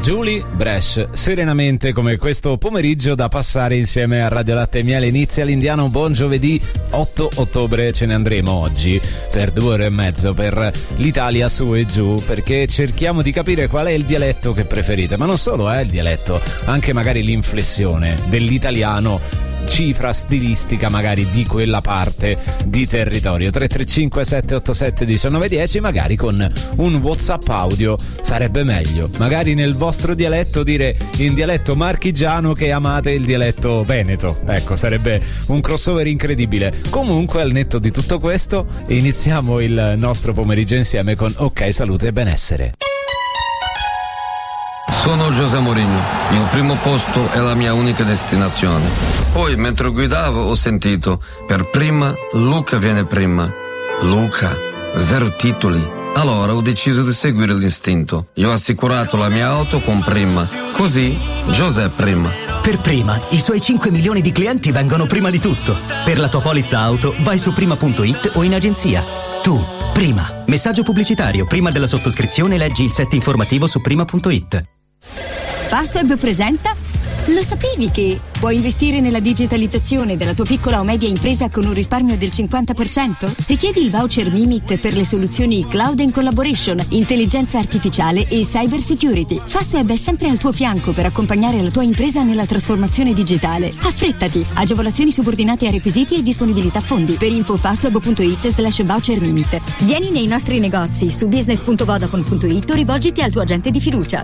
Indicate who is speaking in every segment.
Speaker 1: Julie Bresh, serenamente come questo pomeriggio da passare insieme a Radio Latte e Miele. Inizia l'Indiano, buon giovedì 8 ottobre, ce ne andremo oggi per 2 ore e mezzo per l'Italia su e giù, perché cerchiamo di capire qual è il dialetto che preferite, ma non solo il dialetto, anche magari l'inflessione dell'italiano, cifra stilistica magari di quella parte di territorio. 335 787 1910, magari con un WhatsApp audio sarebbe meglio, magari nel vostro dialetto dire in dialetto marchigiano che amate il dialetto veneto, ecco, sarebbe un crossover incredibile. Comunque, al netto di tutto questo, iniziamo il nostro pomeriggio insieme con Ok Salute e Benessere.
Speaker 2: Sono José Mourinho, il primo posto è la mia unica destinazione. Poi, mentre guidavo, ho sentito, per prima, Luca viene prima. Luca, 0 titoli. Allora ho deciso di seguire l'istinto. Io ho assicurato la mia auto con Prima. Così, José prima.
Speaker 3: Per Prima, i suoi 5 milioni di clienti vengono prima di tutto. Per la tua polizza auto, vai su prima.it o in agenzia. Tu, Prima. Messaggio pubblicitario. Prima della sottoscrizione leggi il set informativo su prima.it.
Speaker 4: Fastweb presenta? Lo sapevi che puoi investire nella digitalizzazione della tua piccola o media impresa con un risparmio del 50%? Richiedi il voucher Mimit per le soluzioni Cloud and Collaboration, intelligenza artificiale e cyber security. Fastweb è sempre al tuo fianco per accompagnare la tua impresa nella trasformazione digitale. Affrettati! Agevolazioni subordinate a requisiti e disponibilità fondi. Per info fastweb.it/voucher Mimit. Vieni nei nostri negozi su business.vodafone.it o rivolgiti al tuo agente di fiducia.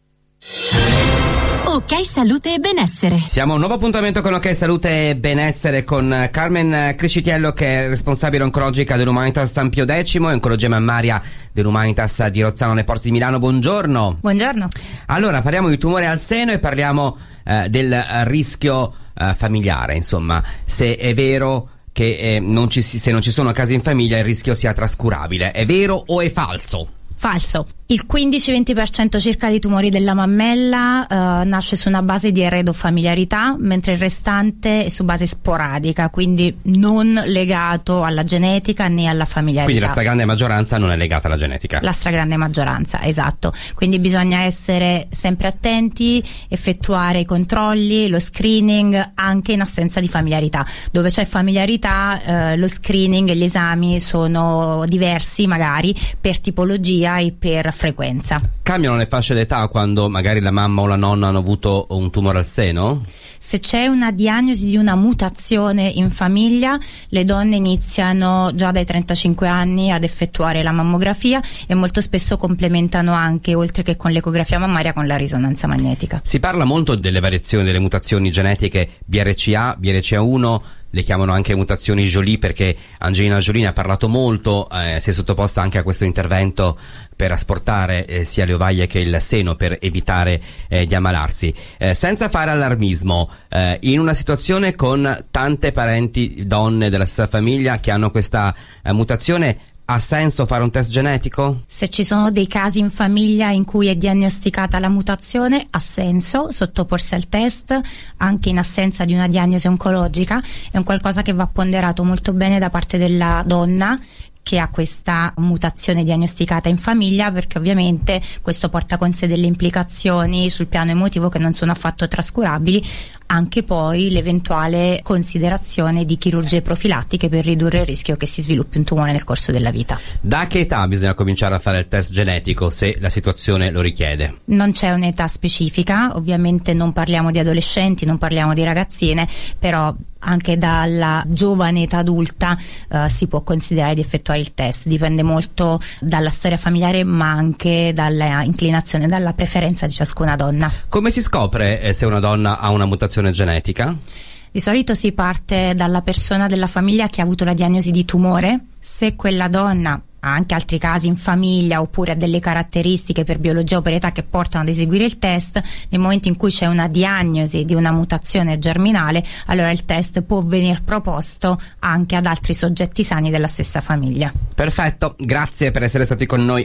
Speaker 5: Ok Salute e Benessere.
Speaker 6: Siamo a un nuovo appuntamento con Ok Salute e Benessere con Carmen Criscitiello, che è responsabile oncologica dell'Humanitas San Pio X e oncologia mammaria dell'Humanitas di Rozzano alle Porte di Milano. Buongiorno.
Speaker 7: Buongiorno.
Speaker 6: Allora, parliamo di tumore al seno e parliamo del rischio familiare, insomma, se è vero che se non ci sono casi in famiglia il rischio sia trascurabile. È vero o è falso?
Speaker 7: Falso. Il 15-20% circa dei tumori della mammella nasce su una base di eredofamiliarità, mentre il restante è su base sporadica, quindi non legato alla genetica né alla familiarità.
Speaker 6: Quindi la stragrande maggioranza non è legata alla genetica.
Speaker 7: La stragrande maggioranza, esatto. Quindi bisogna essere sempre attenti, effettuare i controlli, lo screening anche in assenza di familiarità. Dove c'è familiarità, lo screening e gli esami sono diversi magari per tipologia e per frequenza.
Speaker 6: Cambiano le fasce d'età quando magari la mamma o la nonna hanno avuto un tumore al seno?
Speaker 7: Se c'è una diagnosi di una mutazione in famiglia, le donne iniziano già dai 35 anni ad effettuare la mammografia e molto spesso complementano anche, oltre che con l'ecografia mammaria, con la risonanza magnetica. Si parla molto delle variazioni, delle mutazioni genetiche BRCA, BRCA1, le chiamano anche mutazioni Jolie perché Angelina Jolie ne ha parlato molto, si è sottoposta anche a questo intervento per asportare sia le ovaie che il seno per evitare di ammalarsi. Senza fare allarmismo, in una situazione con tante parenti donne della stessa famiglia che hanno questa mutazione, ha senso fare un test genetico? Se ci sono dei casi in famiglia in cui è diagnosticata la mutazione, ha senso sottoporsi al test, anche in assenza di una diagnosi oncologica. È un qualcosa che va ponderato molto bene da parte della donna che ha questa mutazione diagnosticata in famiglia, perché ovviamente questo porta con sé delle implicazioni sul piano emotivo che non sono affatto trascurabili, anche poi l'eventuale considerazione di chirurgie profilattiche per ridurre il rischio che si sviluppi un tumore nel corso della vita. Da che età bisogna cominciare a fare il test genetico se la situazione lo richiede? Non c'è un'età specifica, ovviamente non parliamo di adolescenti, non parliamo di ragazzine, però anche dalla giovane età adulta si può considerare di effettuare il test. Dipende molto dalla storia familiare, ma anche dalla inclinazione, dalla preferenza di ciascuna donna. Come si scopre se una donna ha una mutazione genetica? Di solito si parte dalla persona della famiglia che ha avuto la diagnosi di tumore. Se quella donna ha anche altri casi in famiglia oppure ha delle caratteristiche per biologia o per età che portano ad eseguire il test, nel momento in cui c'è una diagnosi di una mutazione germinale, allora il test può venir proposto anche ad altri soggetti sani della stessa famiglia. Perfetto, grazie per essere stati con noi.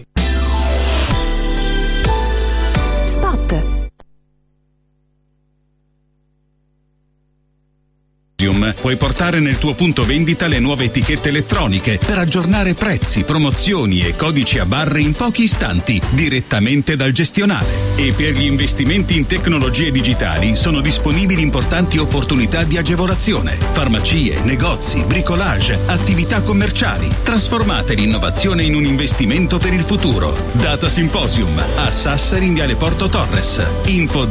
Speaker 5: Spot.
Speaker 8: Symposium puoi portare nel tuo punto vendita le nuove etichette elettroniche per aggiornare prezzi, promozioni e codici a barre in pochi istanti direttamente dal gestionale. E per gli investimenti in tecnologie digitali sono disponibili importanti opportunità di agevolazione. Farmacie, negozi, bricolage, attività commerciali. Trasformate l'innovazione in un investimento per il futuro. Data Symposium a Sassari in Viale Porto Torres. Info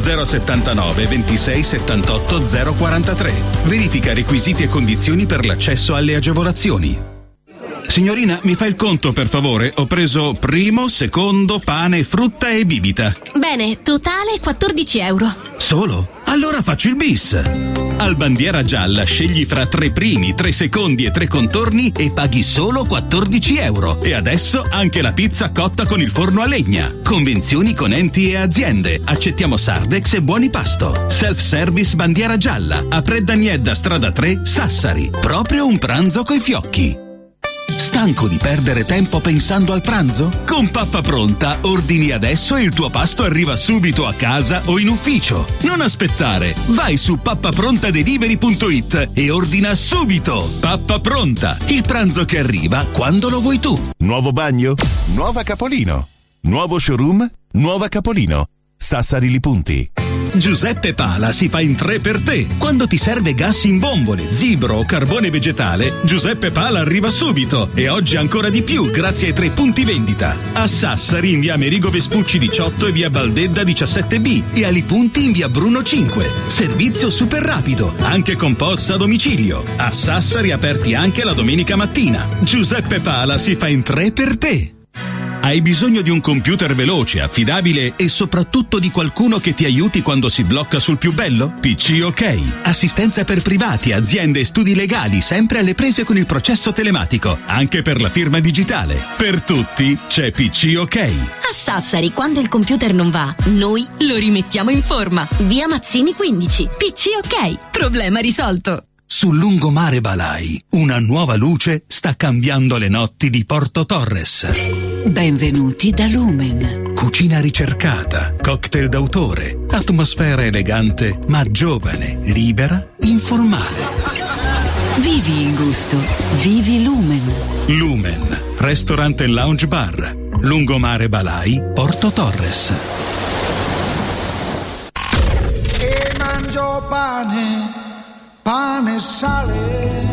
Speaker 8: 079 26 78 043. Verifica requisiti e condizioni per l'accesso alle agevolazioni. Signorina, mi fa il conto per favore? Ho preso primo, secondo, pane, frutta e bibita.
Speaker 5: Bene, totale 14 euro.
Speaker 8: Solo? Allora faccio il bis. Al Bandiera Gialla scegli fra 3 primi, 3 secondi e 3 contorni e paghi solo 14 euro. E adesso anche la pizza cotta con il forno a legna. Convenzioni con enti e aziende. Accettiamo Sardex e buoni pasto. Self-service Bandiera Gialla. A Preddaniedda, strada 3, Sassari. Proprio un pranzo coi fiocchi. Stanco di perdere tempo pensando al pranzo? Con Pappa Pronta ordini adesso e il tuo pasto arriva subito a casa o in ufficio. Non aspettare, vai su pappaprontadelivery.it e ordina subito. Pappa Pronta, il pranzo che arriva quando lo vuoi tu.
Speaker 9: Nuovo bagno? Nuova Capolino. Nuovo showroom? Nuova Capolino. Sassari Li Punti.
Speaker 8: Giuseppe Pala si fa in 3 per te. Quando ti serve gas in bombole, zibro o carbone vegetale, Giuseppe Pala arriva subito. E oggi ancora di più grazie ai 3 punti vendita. A Sassari in via Amerigo Vespucci 18 e via Baldedda 17B e a Li Punti in via Bruno 5. Servizio super rapido, anche con POS a domicilio. A Sassari aperti anche la domenica mattina. Giuseppe Pala si fa in 3 per te. Hai bisogno di un computer veloce, affidabile e soprattutto di qualcuno che ti aiuti quando si blocca sul più bello? PC OK. Assistenza per privati, aziende e studi legali, sempre alle prese con il processo telematico, anche per la firma digitale. Per tutti c'è PC OK.
Speaker 5: A Sassari, quando il computer non va, noi lo rimettiamo in forma. Via Mazzini 15. PC OK. Problema risolto.
Speaker 8: Sul lungomare Balai, una nuova luce sta cambiando le notti di Porto Torres.
Speaker 10: Benvenuti da Lumen.
Speaker 8: Cucina ricercata, cocktail d'autore, atmosfera elegante ma giovane, libera, informale.
Speaker 10: Vivi il gusto, vivi Lumen.
Speaker 8: Lumen, ristorante e lounge bar, lungomare Balai, Porto Torres.
Speaker 11: E mangio pane e sale.